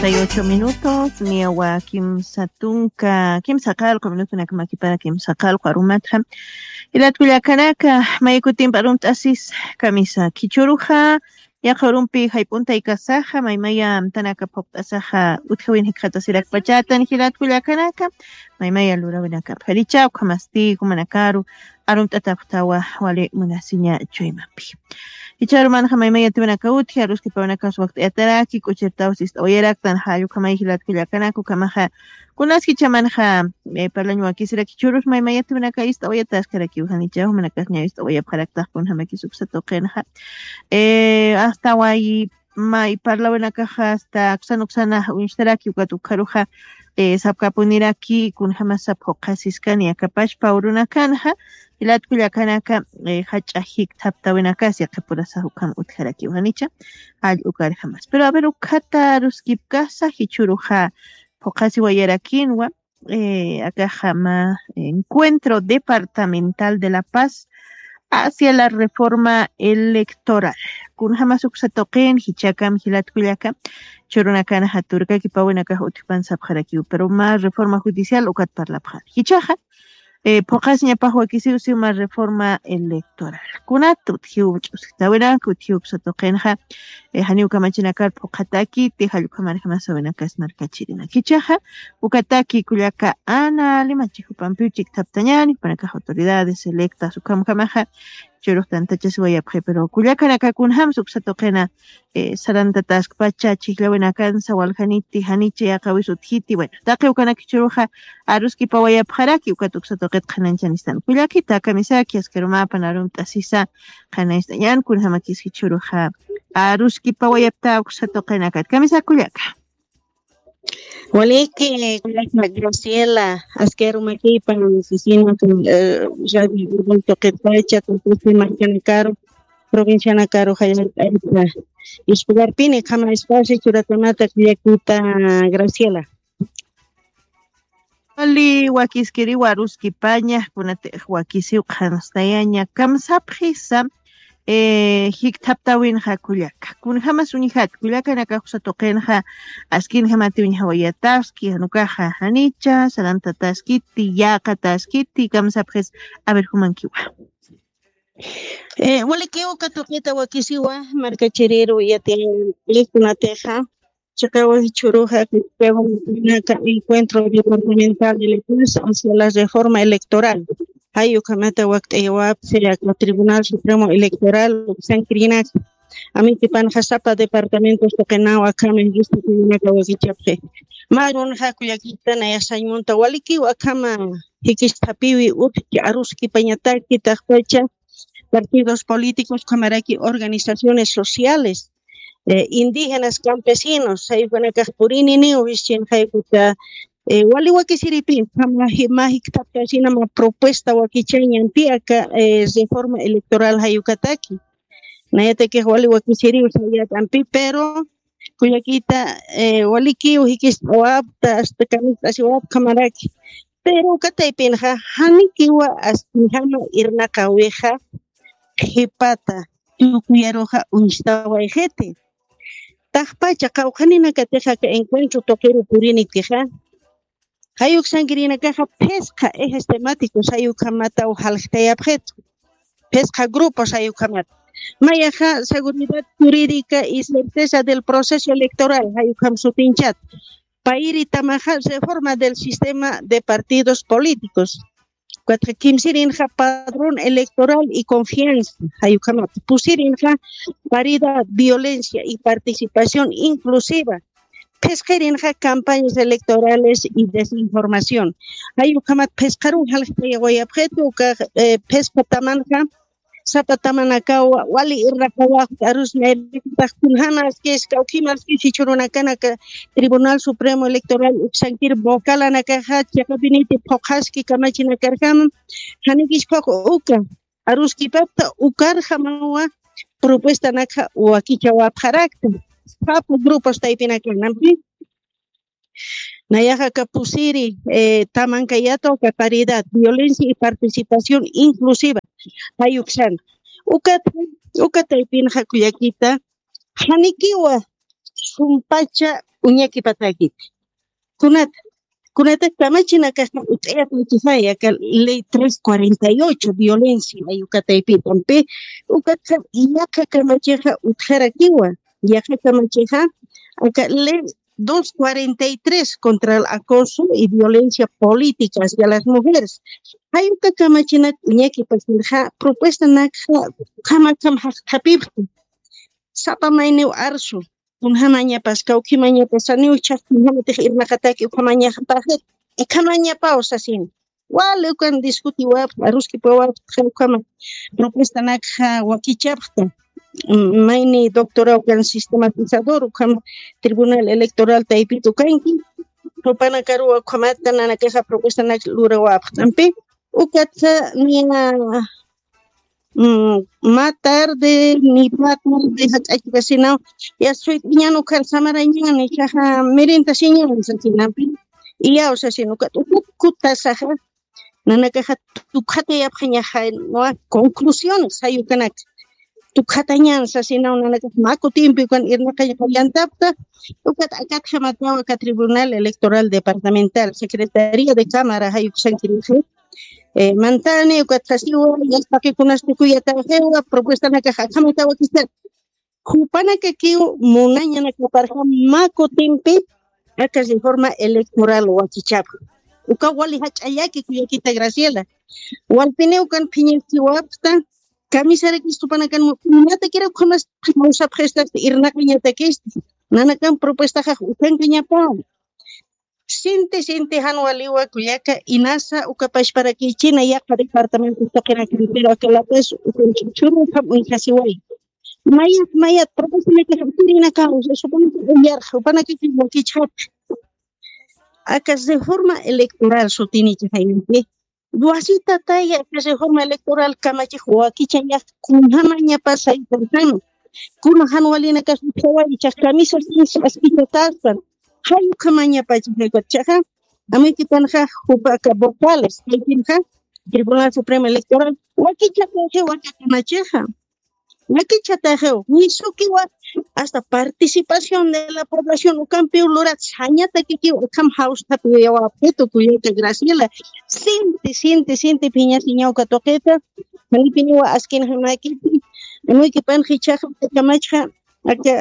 7:38. Niawa kimsatunka kimsakalqa minutunaka makipara kimsakalqa arumatqa ilatkullakanaka maykutin parumt asis kamisa kichuruja yaqarumpi haypunta ikasaja maymaya amtanaka phuqtasaja uthawin hiqhatasiraq pachatan hilatkullakanaka maymaya lurawinaka pharichaw khamasti kumanakaru arumt'ataptawa wali munasiña chaymanpi Icharumanja maymaya tiwanaka uthi aruski pawanaka suwaqti ataraki kuchirtawsi istawayaraktan hayu kamay hilatkullakanaku kamaja kunaski chamanja parlañuwa kisiraki churus maymaya tiwanaka istawayata askaraki uhanichaw manakasña istawayapqaraktaq kunhamaki suksatoqinaja hasta wai may parlawanakaja hasta kusanuksana winchtaraki ukatukaruja sapkapuniraki kunhama saphuqasiskani akapashpa urunakanja ilatkullakanaka hach'ajik thaptawinakasi qipurasa hukam utjaraki uhanicha all'ukarjamas pero a ver ukhata ruskipkasa hichuruja phuqasi wayarakinwa akajama encuentro departamental de La Paz hacia la reforma electoral. Kunjama suksatoqin hichakam hilatkullaka churunakana haturka kipawinaka utipan sabjarakiu pero más reforma judicial ukat parlapjar. Hichaja pocasña pahuakisiusi más reforma electoral. Kunatut hiuchusitawina kutiuk sotoqinja haniu kamachinakar pokataki tijalukamarjama sabinakas markachirina. Hichaja ukataki kullaka ana limachihupanpiuchik taptañani panaka autoridades electas ukamkamaja churuq tantachas wayapje pero kullakanaka kunham suksatoqina sarantatasq pacha chiklawinakan sawaljaniti hanichi aqawisut hiti bueno taqi ukanaki churuqa aruski pawayapjaraki ukatuksatoqit qananchanistan kullakita kamisaki askerumapan arumt'asisa qanaystañan kunhamakis hichuruqa aruski pawayapta uksatoqinakat kamisa kullaka Waliki Graciela askerumakipan oficina radio Urbanto Qetpacha Compusi Marcanacaro provincia Nacaro Hayalta Ispugarpini kama espacio churatonata Kuyakita Graciela Ali wakiskiri waruski paña kunate wakisiu qhanstayaña kamsapjisa hiktaptawin hakullaka kunjama sunihat kullakanaka husatoqinja askin hamatiwin hawayataski hanukaja hanicha salantataskiti yaqataskiti kamsapjes a ver humankiwa Walikiwa katuqita wakisiwa markachirero yatin likunateja chakawa churuja que encuentro departamental de La Paz hacia la reforma electoral Hayo kamata waqt'iyawap la Tribunal Supremo Electoral Sankrina amiti pan hasapa departamentos toqinawa kamen distritunaka wakichapje marun hakuyakita na yasaymunta waliki wakama hikistapiwi utki aruski pañataki taqpacha partidos políticos kamaraki organizaciones sociales indígenas campesinos sayukanaka purini ni uvishin haykuta wali wakisiripi kama mahiktapiashina ma propuesta wakichañan piaka reforma electoral hayukataki nayateke wali wakisiri usayatampi pero kuyakita waliki hikistawapta hasta kamistasiwap kamaraki pero kataypinja hanikiwa astinjama irnaqaweja hipata tukuyaroja unstawayjete taqpacha qawqaninakateja ka encuentro toquero purini tija Hayuk sangirina caja pesca ejes temáticos hayuk kamata o halqtayapjetu pesca grupos hayuk kamat mayaja seguridad jurídica y certeza del proceso electoral hayuk kam supinchat pairi tamaja reforma del sistema de partidos políticos cuatro kimsirinja padrón electoral y confianza hayuk kamat pusirinja paridad violencia y participación inclusiva pesquerinja campañas electorales y desinformación. Hay un camat pescarun halqtay wayapjetu ka pespatamanja sapatamanaka wali irraqawa arus meritaq kunhanas que es kaukimas que chichurunakana ka Tribunal Supremo Electoral sankir vocalanaka chakabiniti phoqaski kamachinakarkam hanikishpaq uka aruski papta ukar hamawa propuesta naka wakichawa pharakta Papu grupos taipinakanampi Nayaja Kapusiri Tamankayato paridad, violencia y participación inclusiva Hayuksan Ukat taipinaja kuyakita Hanikiwa sumpacha uñaki patakit kunata kamachina kasta ut'ayata kifaya ka ley 348 violencia ayukataypitanpi ukatqa yaqa kamachiqa utqarakiwa yaqa kamachiqa aka ley 243 contra el acoso y violencia política hacia las mujeres. Hay un camachina uñaki pasilja propuesta nakha kamakam hapibtu sapa maine arsu unhamaña paska ukimaña pasani uchak unhamate irnakataki ukamaña pajet ikamaña pausa sin wale ukan diskuti wa aruski pawa kama propuesta nakha wakichapta maini doctora ukan sistematizador ukam tribunal electoral taipito kanki propana karu ukamata nana keja propuesta nak lura wa ampe ukat niya más tarde mi pato deja que no ya soy niña no can samaraña ni chaja merenta señor santinampi y ya o sea si no kuta saja nana caja tu kate ya pña no conclusiones hay ukanak tu katañan si no nana mako tiempo con irna calle yantapta ukat akat jamatawa ka tribunal electoral departamental secretaría de cámara hay usankirinje mantane ukatasiwa yastaki kunastukuya tajewa propuesta nakaja kamatawa kisar kupana kakiu munaña nakaparja mako tempe akas de forma electoral wakichap uka wali hachayaki kuyakita Graciela walpineu kan piñikiwapta kamisara kistupana kan munata kira kunas mausa prestas irnaqaña takis nanakan propuesta ja ukan kañapa Siente Hanwaliwa Kuyaka Inasa Ukapash para que China ya para departamento toquera que pero que la pues churu un casiway. Maya propuesta que tirina causa supone que ya para que chat acas de forma electoral sotini que hay duasita taya que de forma electoral kamachi huaki chanya kunhamaña pasa y portano kuna Hanwalina que y chaskamisa aspita taspan hay kamaña pachichaja amikipanja upaka vocales aypinja Tribunal Supremo Electoral wakichataje wakakamacheja wakichataje nisukiwa hasta participación de la población ukampi ulurat sañata kiki ukam house tapiwa peto kuyeta Graciela siente piña siñauka toqueta manipiniwa askin hamaki amikipanja chaja kamacha aka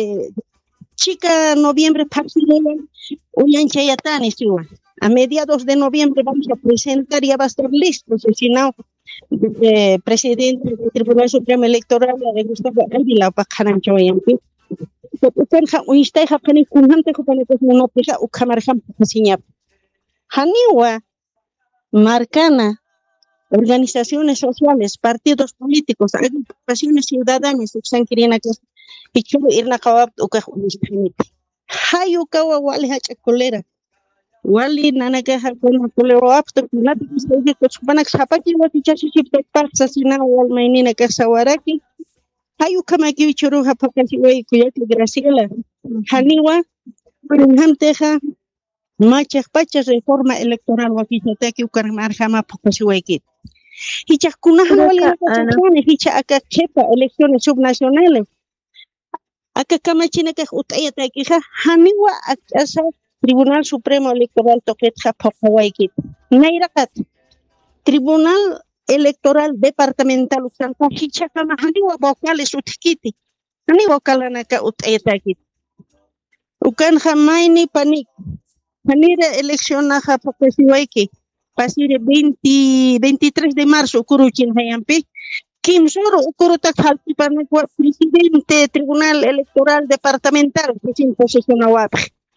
Chica noviembre Uyanchayatani a mediados de noviembre vamos a presentar ya va a estar listo si no presidente del Tribunal Supremo Electoral de Gustavo Ávila Pacarancho Yampi Upenja Uinsteja Pani Kunhante Kupanetes Monopeja Ukamarjam Pasiñap Haniwa Marcana organizaciones sociales, partidos políticos, agrupaciones ciudadanas, Uxanquirina y chulo irna kawab uka unistamite. Hayu kawa wali hacha kolera. Wali nanaka hakuna kolera apto kunati kusaje kuchpanak sapaki wati chashi chipta parsa sina wal mainina kasawaraki. Hayu kama kiwi churu hapakasi wai kuyaki Graciela. Haniwa hamteja machak pachas reforma electoral wakichataki ukarmarjama pakasi waikit. Hicha kunaha wali nakachane hicha aka chepa elecciones subnacionales. Acá kamachina que utayata kija haniwa asa Tribunal Supremo Electoral toquetja pokawaikit. Nairakat Tribunal Electoral Departamental uksanta hicha kama haniwa vocales utkiti. Haniwa kalanaka utayata kit. Ukan hamaini panik. Hanira eleccionaja pokasiwaiki. Pasire 23 de marzo kuruchin hayampi. Kim Soro ukurutak halpi parnekwa presidente Tribunal Electoral Departamental sin posesión awap.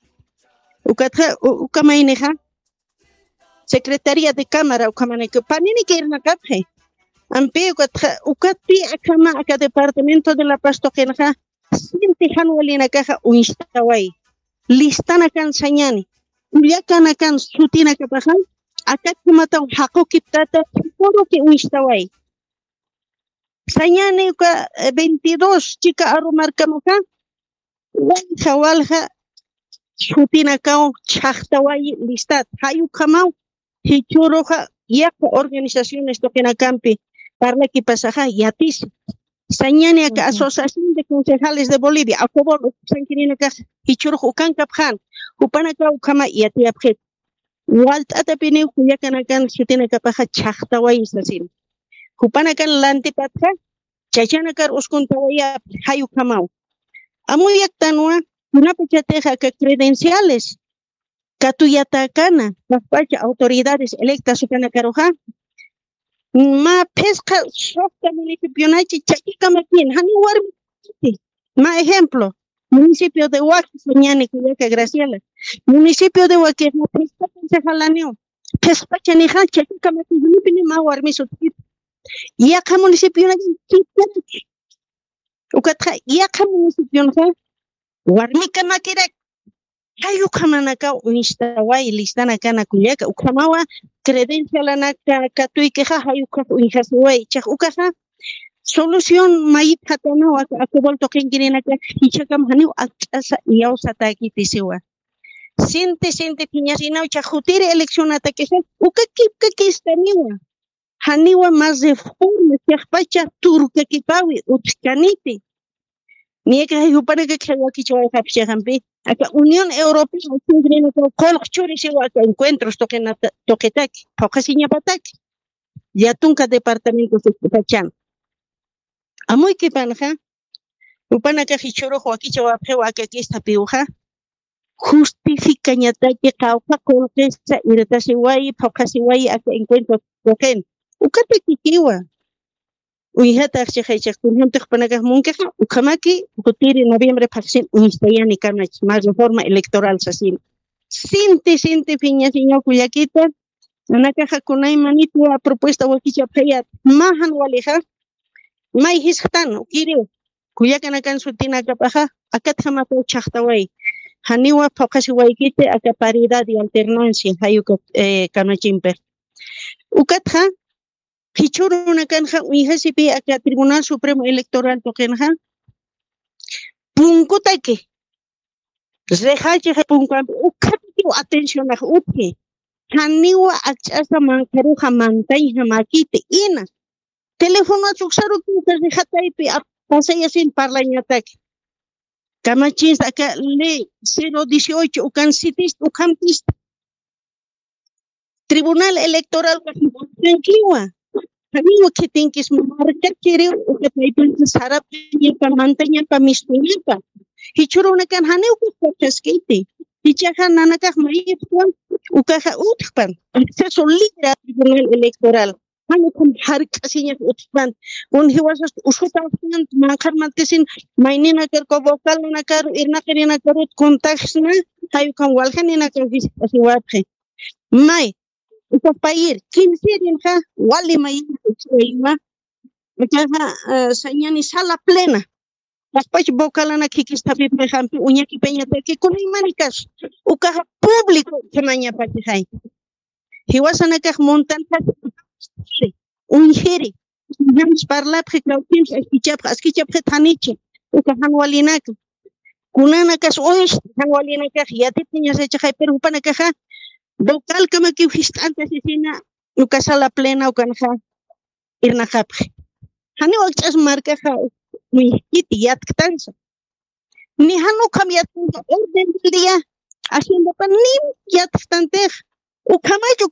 Ukamaineja Secretaría de Cámara ukamaneke panini que irna kapje. Ampe ukatpi akama aka Departamento de la Paz tokenja siente hanwalina caja uinstawai. Listana kan sañani. Uliakana kan sutina kapajan akat kumata hako kiptata todo que uinstawai. Sañane 22 chica arumarkamaka walja shutina kao chahtawai listat hayu kamau hichuroja yak organizaciones tokena campi parla ki pasaja yatis Sañani acá Asociación de Concejales de Bolivia, a favor, Sanquirina acá, Hichur Hukan Kaphan, Hupanaka Ukama y Atiapjet. Walt Atapini, Huyakanakan, Sitina Kapaja, Chachtaway, Sasin. Hupanakan Lantipatra, Chachanakar Uskuntawaya, Hayukamau. Amuyak Tanua, una pechateja que credenciales, Katuyatacana, las autoridades electas Supanakaroja. Ma pesca softa municipio nachi chakikamakin hani warmi ma ejemplo municipio de Huaque Soñani Cuyaca Graciela municipio de Huaque ma pesca concejalaneo pesca chanija chakikamakin hani ma warmi sutit yaka municipio nachi ukatra yaka municipio nachi warmi kana kirek Hayu kamanaka unistawai listana kana Cuyaca ukamawa credencial anaka katuikeja hayuka unjasuway chak ukaja solución mayit hatana akobol token girinaka hichakam hanu atasa yausa takitisiwa sinte piñasina chakutire elección atakesa ukakipka istaniwa haniwa más de forma chakpacha turka kipawi utkaniti nieka hayupana que chawaki chawa kapshahampi acá Unión Europea tiene colchuri se va a encuentros toquetac pocasiña patac ya tunca departamentos de Pachan amoy que panja upana que hichoro joaki chawa pewa que aquí está piuja justifica ñata que cauca contesta y retasiwai pocasiwai acá encuentros toquen ukate kikiwa Uyhata archijaychak kunjuntiq panakaq munkiqa ukamaki kutiri noviembre pasin unistayani kanach más reforma electoral sasin sinti piñasiño kuyakita anakaqa kunay manitu a propuesta wakicha phayat mahan walija may hisqtan ukiri kuyakana kan sutina kapaja akat hamatu chahtaway haniwa phaqasi waykite aka paridad y alternancia hayuka kanachimper ukatha Hichuruna kanja uyhasipi acá Tribunal Supremo Electoral tokenja punkutake rehache punkan ukatiw atención aj utke haniwa achasa mankaruja mantayja makite ina teléfono achuxaru tuka rehataypi pasaya sin parlañatake kamachis acá ley 018 ukan sitis ukamtis Tribunal Electoral tranquila Haniwa que tinkis marca quiere que te sarap y para mantener para mis tuñipa. Hichuro una can haneu que pesquite. Hichaja nanaka mayit kwan ukaja utpan. Acceso libre al Tribunal Electoral. Hanu con harcasiñas utpan. Un hiwasas usuta manjar mantesin mainina ker ko vocal na kar irna kerina karut contactsna hayu kan walhanina kan así wapje. Mai Ito pair, 15 din ka, wali may iwa. Kaya sanyani sala plena. Paspas bokala na kikistapi pehampi unya kipeña teki kunay manikas. Ukaha público kemanya patihay. Hiwasa na kak montan pa unhiri. Hams parla prekautim askichap taniche. Ukahan walinak. Kunana kas oish han walinak yati pinya sa chay pero upana kaha Vocal kama que ufistante asesina ukasa la plena ukanja irna kapje. Hani wakchas marca ja mi kiti yat ktansa. Ni hanu cambiat orden del día haciendo pan ni yat ktanter. Ukamayo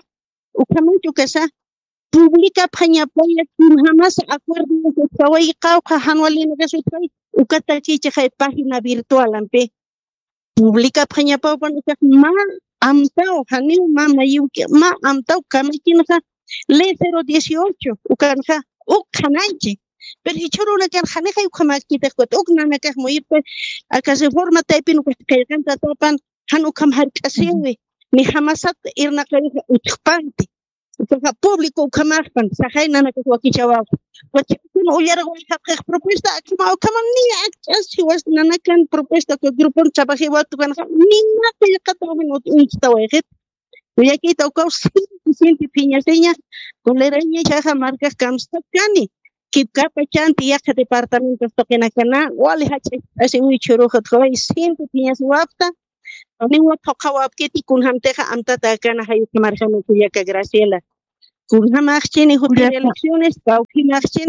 kasa publica paña paya jamás acuerdo de kawai kauka hanwalina que soy ukata chiche ja página virtual ampe. Publica paña paya mal amtao haniu mama yuki ma amtao kamikinja ley 018 ukanja ukananchi pero hichuruna kan haneja ukamakita kwat uknana kah moipe akase forma taipin ukayanta topan han ukam harkasiwi ni hamasat irna kayja utpanti ukaja público ukamarpan sahaina na kwakichawa kwachikun uyara wa propuesta akma ukamani akchas was nanakan propuesta ko grupo chabaji wat kan ni na kayakata minut unstawajit uyakita ukaw sinti piñaseña con la reña chaja marca kamsta kani kipka pachanti yak departamento tokenakana wali hache ase uy churu khotwa sinti piñas wapta ni wa phawap kiti kun hamteja amtata kana hayu marjano kuyaka Graciela kun hamachini hutir elecciones kauki machini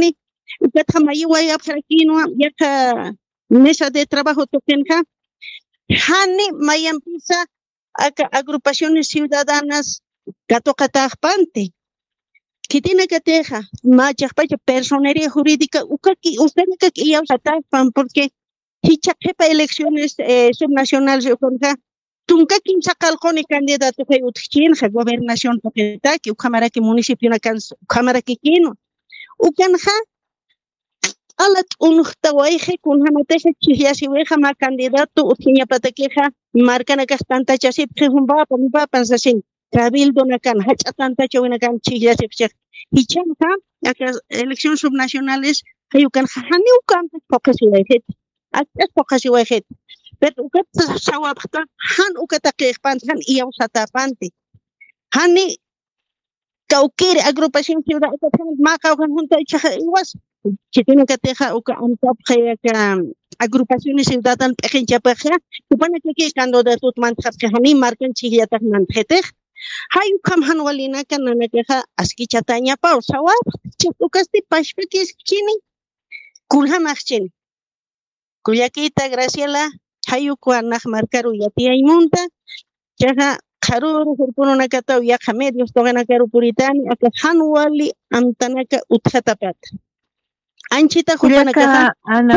Ukatha mayiwa yaprakino yaka mesa de trabajo tokenja. Hani mayampisa agrupaciones ciudadanas Catocatagpante. Que tiene que teja, machakpacha personería jurídica, usted que ya usapan porque hichakepa elecciones subnacionales tunka kim sakalconi candidato que utchin gobernación toqueta que ukamara que municipio na kan ukamara que kino ukanja alat unhtawaihe kun hamateja chihiasi weja ma candidato utkinya patakeja marca na castanta chasip que humba sasin cabildo na kan hachatanta chawina kan chihiasi pchak hichanja acá elecciones subnacionales hayukan hani ukan pokasi wejet akas pokasi wejet pero ukat sawabta han ukata qeqpan han iyaw satapante hani kaukir agrupación ciudad ukat maka ukan junta ichaja iwas chitino kateja uka antap khayaka agrupaciones ciudadan pequeña peja upana que candidato mantab que hani marcan chihiatak nanjetej hayu kam han walina kanana keja aski chatanya pau sawab chukasti pashpekis chini kulha machini kuyakita Graciela hayu kuanaj marcaru yatia imunta chaja karuru hurpununa kata uyaja medios togana karu puritani aka han wali amtanaka utjatapat anchita hupana kaja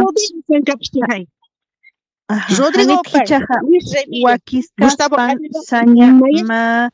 Rodrigo Gustavo Saña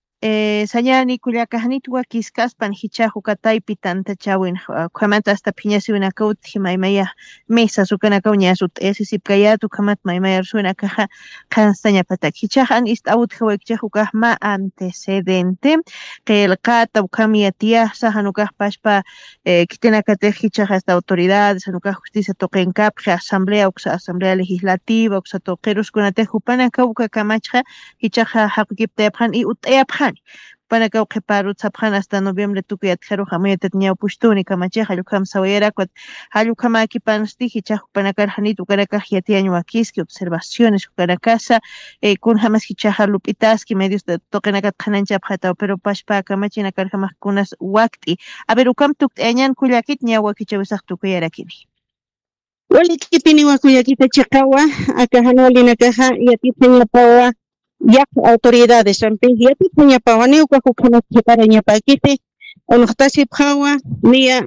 Sayani kullakahnitu wakisqaspan hichahu kataypi tantachawin khamanta hasta phiñasi winakaut himaymaya mesa sukanakaw ñasut esisipkayatu khamat maymaya suenakaja khanstaña patak hichahan istaut khawekchahu kahma antecedente qelqata ukhamiyatiya sahanukah pashpa kitinakate hichaja hasta autoridades hanukah justicia toqenkapje asamblea legislativa uksa toqerus kunate hupanakaw kamachja hichaja haqukiptayaphan y utayaphan Panakaw qhiparu tsaphan hasta noviembre tukuyat kharu hamayat ñawpushtuni kamachi hallukam sawayarakwat hallukama kipansti hichaq panakar hanitu karakaj yatiaño wakiski observaciones karakasa kun hamas hichaja lupitaski medios de toqenakat khananchap hataw pero pashpa kamachi nakar hamas kunas waqti a ver ukam tukt'añan kullakit ñawakichawisaq tukuyarakini wali kipini wakuyakita chaqawa aka hanwalinakaja yatitñapawa yak autoridades ampiyati punya pawani uka hukana para nyapakite onhtasi phawa nia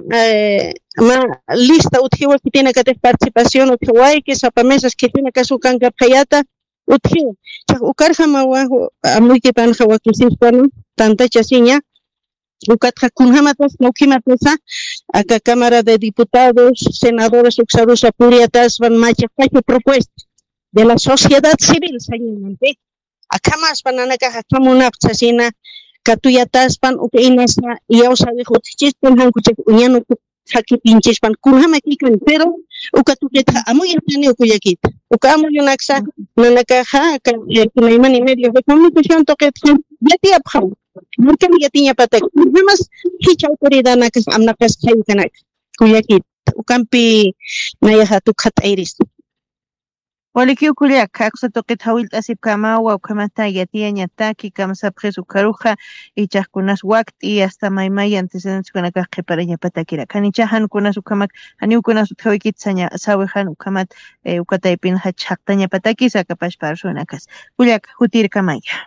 ma lista uthiwa que tiene que ter participación uthiwa que sapamesas que tiene que sukan kapayata uthiwa ukar hamawa amuy que pan hawa que sistano tanta chasiña ukatja kunhamatas nokimatasa acá Cámara de Diputados senadores uxarusa puriatas van macha propuestas de la sociedad civil señalmente Akamas pananaka haklamunapchasina katuyataspan ukainasa yawsawi hutchispan hankuchak uñanu hakipinchishpan kunhamakikan pero ukatuketa amuyatani ukuyakita ukamuyunaksa nanakaja kunaymani medios de comunicación toqetjan yatiapjan markan yatiña patak además hicha autoridad nakas amnakas haykanak kuyakit ukampi nayaha tukhat iris Walikiu kuliak kaksa toqit hawilta asipkamawa ukamanta yatiaña taki kamsa presu karuja ichaqkunas waqti hasta maymay antecedentes kunakaq qhiparaña patakira kanichahan kunas ukamak haniukunas uthawikit sawihan ukamat ukataypin hachaqtaña patakis akapashpa arsunakas kuliak hutirkamaya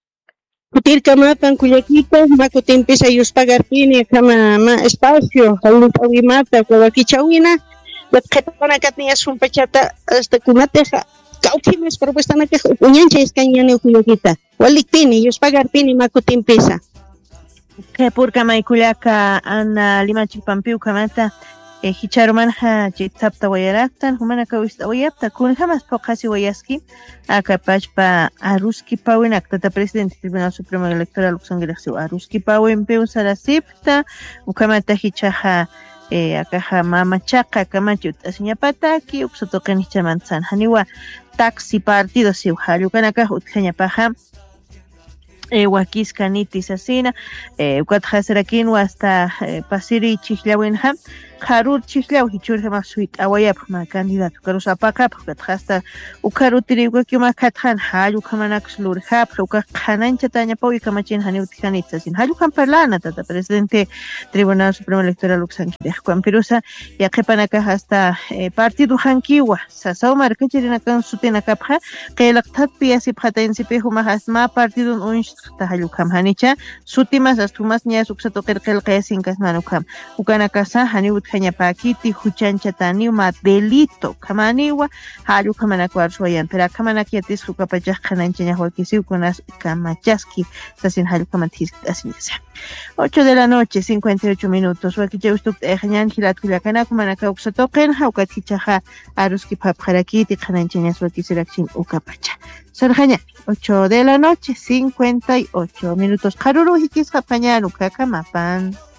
Kutirkamapan kuyakita makutimpisa yuspagarpini kama ma espacio hawiltawimata kawakichawina Qhipanakat sumpachata hasta kunateja kaukimes propuestanaqa uñancha iscañani ukuyakita walikpini yuspagarpini makutimpisa qhipurkamay kullaka ana limachipampi ukamanta hicharumanja chitsapta wayaraktan humanaka wistawayapta kunhamas poqasi wayaski akapashpa aruski pawin tata presidente Tribunal Supremo Electoral uksangiraqsi aruski pawinpi usarasipta ukamanta hichaja akaja mamachaqa kamachu t'asiñapataki uksutuqini chamansan haniwa taxi partido siw hallukanaka utqañapaja wakisqa nitis asina ukata hasarakinwa hasta pasiri chikllawinja Karut chislaw hichurje ma suik awayap ma candidato karu sapaka hasta ukaru tiriwa kyuma kathan hayu kamanak slur hap uka khanancha taña pawi kamachin hani utkanitsa sin hayu kamparlana tata presidente Tribunal Supremo Electoral Luxanquide Juan Pirusa ya kepanaka hasta partido hankiwa sasau markachirina kan sutena kapha qelaqtat piasi phatensipe huma hasma partido unsh tahayu kam hanicha sutimas astumas nya suksato qelqelqesin kasmanu kam ukana kasa hani utkanya pakiti huchancha tani ma delito kamaniwa hayu kamanakwar suayan pero kamanakiatis hukapachaj khanancha huakisi ukonas kamachaski sasin hayu kamatis asinisa 8 de la noche 58 minutos wakiche ustuk ejañan hilat kulakana kumanaka uksatoqen haukatichaja aruski papjarakiti khananchanyas wakisirakchin ukapacha sarjaña 8 de la noche 58 minutos karuru hikis japañan ukakamapan